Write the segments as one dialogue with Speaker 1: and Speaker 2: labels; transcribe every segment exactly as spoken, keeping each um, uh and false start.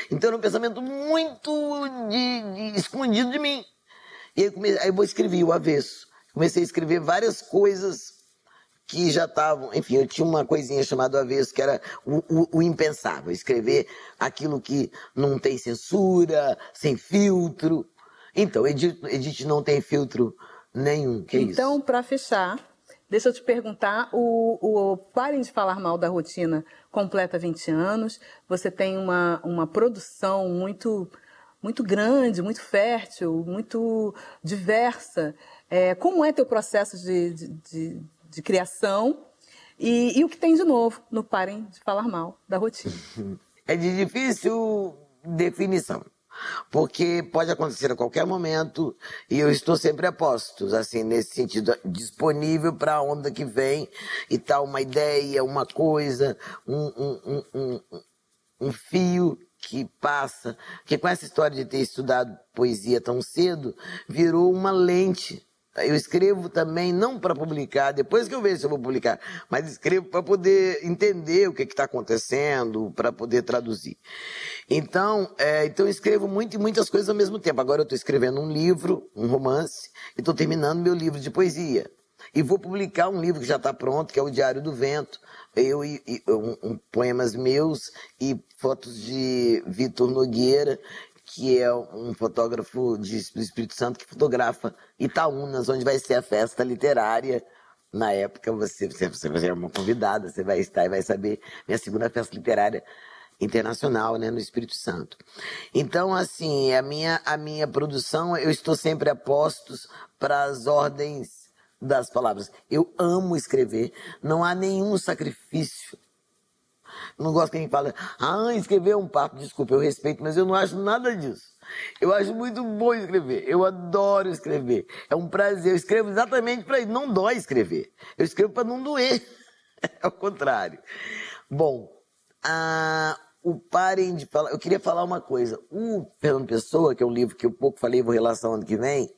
Speaker 1: Então era um pensamento muito de, de, escondido de mim. E aí, comecei, aí eu escrevi o avesso. Comecei a escrever várias coisas que já estavam... Enfim, eu tinha uma coisinha chamada avesso, que era o, o, o impensável. Escrever aquilo que não tem censura, sem filtro. Então, Edith, Edith não tem filtro nenhum. Que é isso?
Speaker 2: Então, para fechar, deixa eu te perguntar, o, o Parem de Falar Mal da Rotina completa vinte anos, você tem uma, uma produção muito... muito grande, muito fértil, muito diversa. É, como é teu processo de, de, de, de criação e, e o que tem de novo no Parem de Falar Mal da Rotina?
Speaker 1: É de difícil definição, porque pode acontecer a qualquer momento e eu estou sempre a postos, assim, nesse sentido, disponível para a onda que vem e tal, uma ideia, uma coisa, um, um, um, um, um fio que passa, que com essa história de ter estudado poesia tão cedo, virou uma lente. Eu escrevo também, não para publicar, depois que eu vejo se eu vou publicar, mas escrevo para poder entender o que está acontecendo, para poder traduzir. Então, é, então eu escrevo muito e muitas coisas ao mesmo tempo. Agora eu estou escrevendo um livro, um romance, e estou terminando meu livro de poesia. E vou publicar um livro que já está pronto, que é o Diário do Vento. Eu e, e um, um, poemas meus e fotos de Vitor Nogueira, que é um fotógrafo de, do Espírito Santo que fotografa Itaúnas, onde vai ser a festa literária. Na época você, você, você é uma convidada, você vai estar e vai saber minha segunda festa literária internacional, né, no Espírito Santo. Então, assim, a minha, a minha produção, eu estou sempre a postos para as ordens das palavras. Eu amo escrever, não há nenhum sacrifício. Não gosto que a gente fala, ah, escrever é um papo, desculpa, eu respeito, mas eu não acho nada disso. Eu acho muito bom escrever, eu adoro escrever, é um prazer, eu escrevo exatamente para isso, não dói escrever, eu escrevo para não doer, ao contrário. Bom, a... o Parem de Falar, eu queria falar uma coisa, o Fernando Pessoa, que é um livro que eu pouco falei, vou relação ano que vem,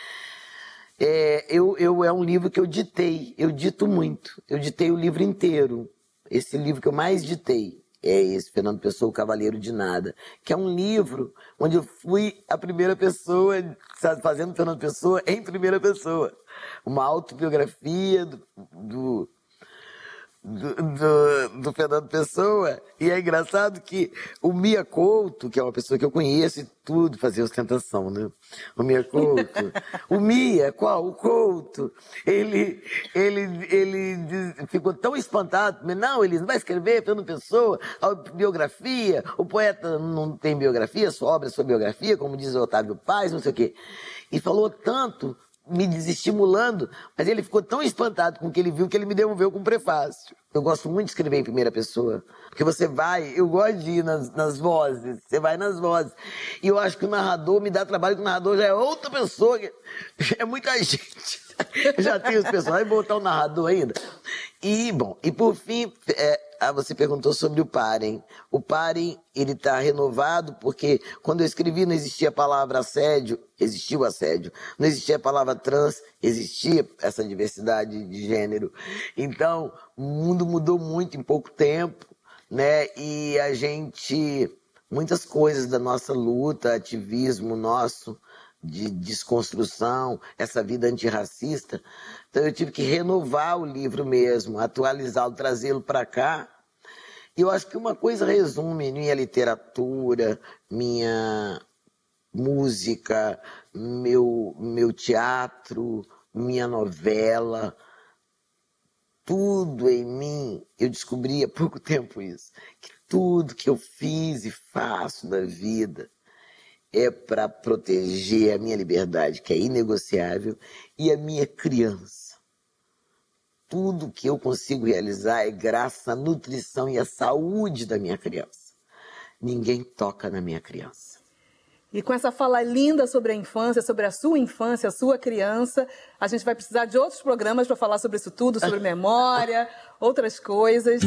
Speaker 1: É, eu, eu, é um livro que eu ditei, eu dito muito, eu ditei o livro inteiro. Esse livro que eu mais ditei é esse, Fernando Pessoa, O Cavaleiro de Nada, que é um livro onde eu fui a primeira pessoa, sabe, fazendo Fernando Pessoa em primeira pessoa. Uma autobiografia do... do Do, do, do Fernando Pessoa, e é engraçado que o Mia Couto, que é uma pessoa que eu conheço e tudo, fazia ostentação, né? O Mia Couto, o Mia, qual? O Couto, ele, ele, ele ficou tão espantado, não, ele não vai escrever Fernando Pessoa, a biografia, o poeta não tem biografia, sua obra é sua biografia, como diz o Otávio Paz, não sei o quê, e falou tanto, me desestimulando, mas ele ficou tão espantado com o que ele viu que ele me devolveu com um prefácio. Eu gosto muito de escrever em primeira pessoa, porque você vai, eu gosto de ir nas, nas vozes, você vai nas vozes, e eu acho que o narrador me dá trabalho, que o narrador já é outra pessoa, é muita gente, já tem os personagens, vou botar o narrador ainda. E, bom, e por fim, é, ah, você perguntou sobre o Parem. O Parem, ele está renovado porque quando eu escrevi não existia a palavra assédio, existia o assédio. Não existia a palavra trans, existia essa diversidade de gênero. Então, o mundo mudou muito em pouco tempo, né? E a gente, muitas coisas da nossa luta, ativismo nosso, de desconstrução, essa vida antirracista. Então eu tive que renovar o livro mesmo, atualizá-lo, trazê-lo para cá. E eu acho que uma coisa resume minha literatura, minha música, meu, meu teatro, minha novela, tudo em mim. Eu descobri há pouco tempo isso, que tudo que eu fiz e faço na vida é para proteger a minha liberdade, que é inegociável, e a minha criança. Tudo que eu consigo realizar é graças à nutrição e à saúde da minha criança. Ninguém toca na minha criança.
Speaker 2: E com essa fala linda sobre a infância, sobre a sua infância, a sua criança, a gente vai precisar de outros programas para falar sobre isso tudo, sobre memória, outras coisas.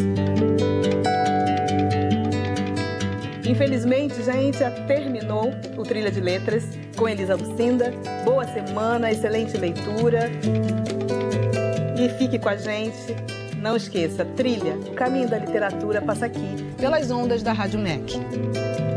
Speaker 2: Infelizmente, gente, já terminou o Trilha de Letras com Elisa Lucinda. Boa semana, excelente leitura. E fique com a gente. Não esqueça, Trilha, o caminho da literatura passa aqui, pelas ondas da Rádio M E C.